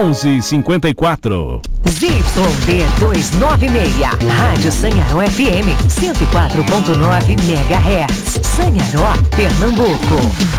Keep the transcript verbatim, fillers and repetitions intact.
onze cinquenta e quatro. Z Y D duzentos e noventa e seis, Rádio Sanharó F M, cento e quatro ponto nove megahertz, Sanharó, Pernambuco.